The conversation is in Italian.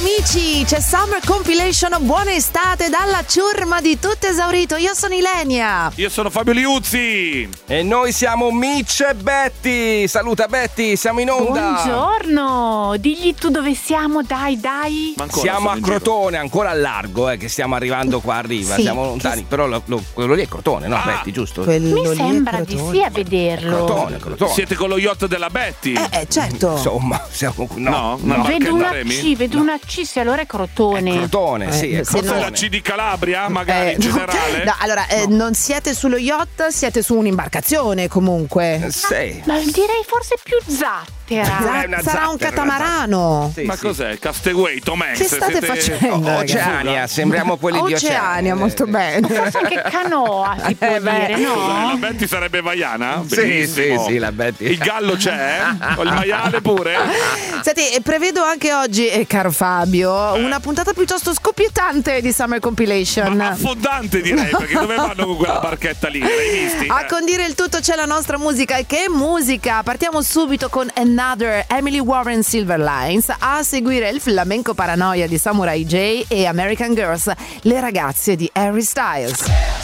amici, c'è Summer Compilation, buona estate dalla ciurma di tutto esaurito. Io sono Ilenia. Io sono Fabio Liuzzi. E noi siamo Mitch e Betty. Saluta Betty, siamo in onda. Buongiorno, digli tu dove siamo, dai. Siamo a Crotone, ancora a largo, che stiamo arrivando qua a riva, Sì, siamo lontani, però quello lì è Crotone, no Betty, giusto? Mi sembra di sì a vederlo. Crotone. Siete con lo yacht della Betty? Certo. Insomma, siamo No, Vedo una Remi? C, vedo una C, se allora è Crotone. Crotone, sì, è se Forse Crotone. la C di Calabria, magari in generale? No, allora, non siete sullo yacht, siete su un'imbarcazione comunque. Sì. Ma direi forse più zattera. È una Sarà un zattera, catamarano. Sì, Ma sì. cos'è? Castaway, Tom Hanks? Che state facendo? Oceania, sembriamo quelli di Oceania, molto bene. Forse anche canoa si può dire, La no? Betty sarebbe vaiana? Sì, Benissimo. sì, la Betty. Il gallo c'è? O il maiale pure? Senti, prevedo anche oggi, caro Fabio, una puntata piuttosto scoppiettante di Summer Compilation. Ma affondante direi, perché dove vanno con quella barchetta lì? L'hai visti? A condire il tutto c'è la nostra musica. E che musica! Partiamo subito con Another, Emily Warren Silverlines, a seguire il flamenco paranoia di Samurai J e American Girls, le ragazze di Harry Styles.